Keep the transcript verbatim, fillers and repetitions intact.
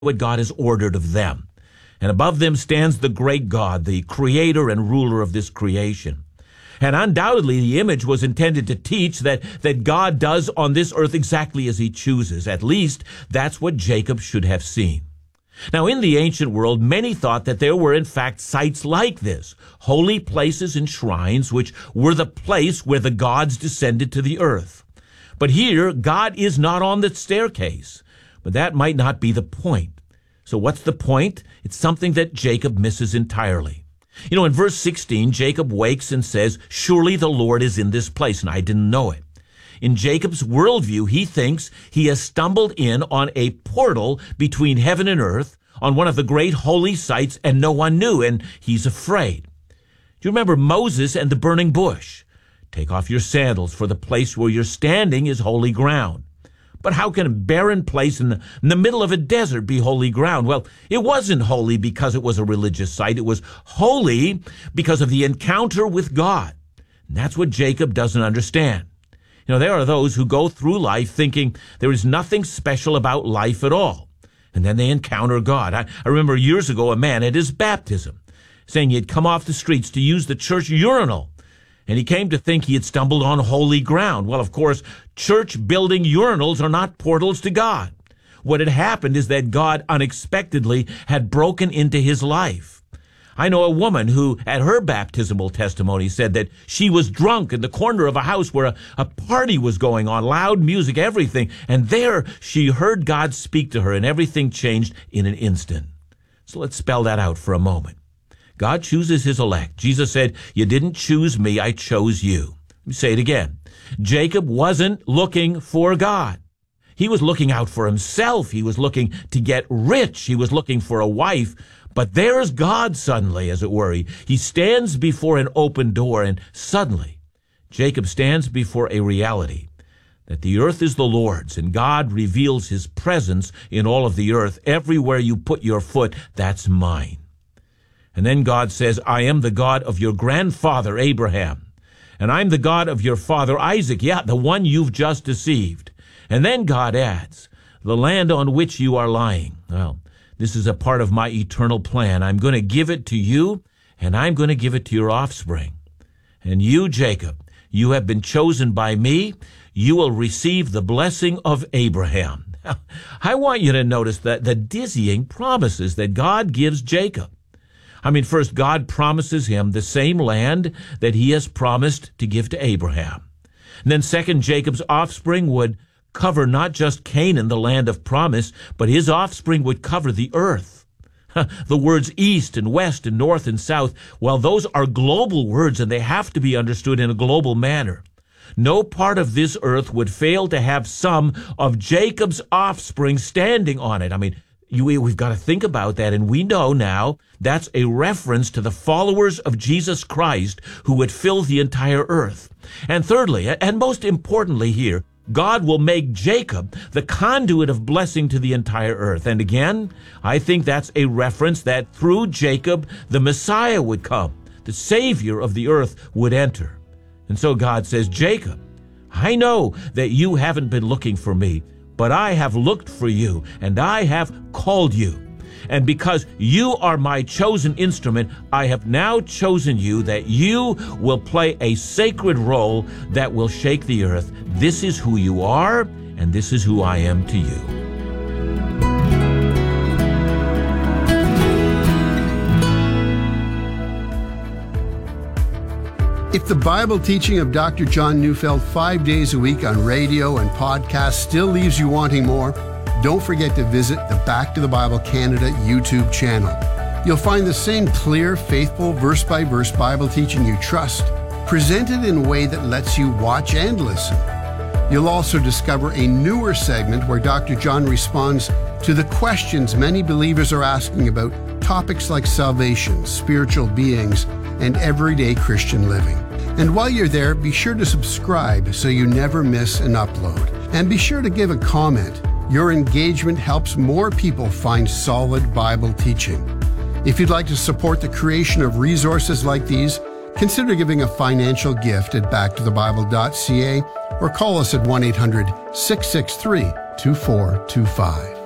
what God has ordered of them. And above them stands the great God, the creator and ruler of this creation. And undoubtedly, the image was intended to teach that, that God does on this earth exactly as he chooses. At least, that's what Jacob should have seen. Now, in the ancient world, many thought that there were, in fact, sites like this, holy places and shrines, which were the place where the gods descended to the earth. But here, God is not on the staircase. But that might not be the point. So what's the point? It's something that Jacob misses entirely. You know, in verse sixteen, Jacob wakes and says, "Surely the Lord is in this place," and I didn't know it. In Jacob's worldview, he thinks he has stumbled in on a portal between heaven and earth on one of the great holy sites, and no one knew, and he's afraid. Do you remember Moses and the burning bush? "Take off your sandals, for the place where you're standing is holy ground." But how can a barren place in the, in the middle of a desert be holy ground? Well, it wasn't holy because it was a religious site. It was holy because of the encounter with God. And that's what Jacob doesn't understand. You know, there are those who go through life thinking there is nothing special about life at all. And then they encounter God. I, I remember years ago a man at his baptism saying he had come off the streets to use the church urinal. And he came to think he had stumbled on holy ground. Well, of course, church-building urinals are not portals to God. What had happened is that God unexpectedly had broken into his life. I know a woman who, at her baptismal testimony, said that she was drunk in the corner of a house where a, a party was going on, loud music, everything. And there she heard God speak to her, and everything changed in an instant. So let's spell that out for a moment. God chooses his elect. Jesus said, "You didn't choose me, I chose you." Let me say it again. Jacob wasn't looking for God. He was looking out for himself. He was looking to get rich. He was looking for a wife. But there's God suddenly, as it were. He, he stands before an open door, and suddenly Jacob stands before a reality that the earth is the Lord's, and God reveals his presence in all of the earth. Everywhere you put your foot, that's mine. And then God says, "I am the God of your grandfather Abraham, and I'm the God of your father Isaac." Yeah, the one you've just deceived. And then God adds, "The land on which you are lying, well, this is a part of my eternal plan. I'm going to give it to you, and I'm going to give it to your offspring. And you, Jacob, you have been chosen by me. You will receive the blessing of Abraham." I want you to notice that the dizzying promises that God gives Jacob. I mean, first, God promises him the same land that he has promised to give to Abraham. And then second, Jacob's offspring would cover not just Canaan, the land of promise, but his offspring would cover the earth. The words east and west and north and south, well, those are global words, and they have to be understood in a global manner. No part of this earth would fail to have some of Jacob's offspring standing on it. I mean, You, we've got to think about that, and we know now that's a reference to the followers of Jesus Christ who would fill the entire earth. And thirdly, and most importantly here, God will make Jacob the conduit of blessing to the entire earth. And again, I think that's a reference that through Jacob, the Messiah would come. The Savior of the earth would enter. And so God says, "Jacob, I know that you haven't been looking for me, but I have looked for you, and I have called you. And because you are my chosen instrument, I have now chosen you that you will play a sacred role that will shake the earth. This is who you are, and this is who I am to you." If the Bible teaching of Doctor John Neufeld five days a week on radio and podcast still leaves you wanting more, don't forget to visit the Back to the Bible Canada YouTube channel. You'll find the same clear, faithful, verse-by-verse Bible teaching you trust, presented in a way that lets you watch and listen. You'll also discover a newer segment where Doctor John responds to the questions many believers are asking about topics like salvation, spiritual beings, and everyday Christian living. And while you're there, be sure to subscribe so you never miss an upload. And be sure to give a comment. Your engagement helps more people find solid Bible teaching. If you'd like to support the creation of resources like these, consider giving a financial gift at back to the bible dot c a or call us at one eight hundred, six six three, two four two five.